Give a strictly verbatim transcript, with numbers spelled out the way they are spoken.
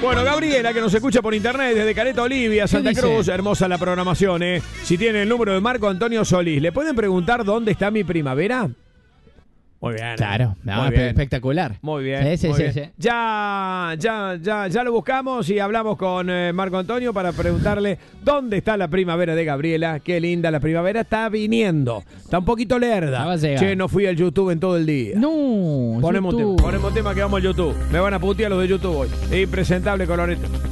Bueno, Gabriela, que nos escucha por internet desde Caleta Olivia, Santa Cruz. Hermosa la programación, ¿eh? Si tiene el número de Marco Antonio Solís, ¿le pueden preguntar dónde está mi primavera? Muy bien. Claro, no, muy bien. Espectacular. Muy bien. Sí, sí, muy sí, bien. sí. Ya, ya, ya, ya lo buscamos y hablamos con eh, Marco Antonio para preguntarle dónde está la primavera de Gabriela. Qué linda, la primavera está viniendo. Está un poquito lerda. Che, no fui al YouTube en todo el día. No, ponemos YouTube. tema, ponemos tema que vamos al YouTube. Me van a putear los de YouTube hoy. Impresentable colorete.